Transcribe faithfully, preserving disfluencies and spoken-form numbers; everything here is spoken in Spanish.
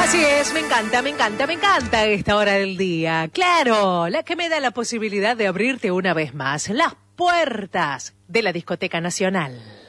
Así es, me encanta, me encanta, me encanta esta hora del día. Claro, la que me da la posibilidad de abrirte una vez más las puertas de la Discoteca Nacional.